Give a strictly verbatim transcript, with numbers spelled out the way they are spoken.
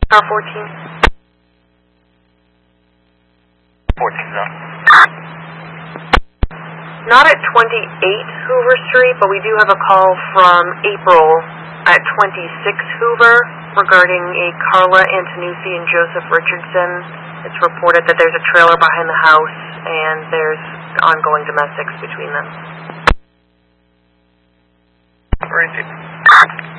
Uh, fourteen. fourteen, no. Not at twenty-eight Hoover Street, but we do have a call from April at twenty-six Hoover regarding a Carla Antonucci and Joseph Richardson. It's reported that there's a trailer behind the house and there's ongoing domestics between them. Where is it?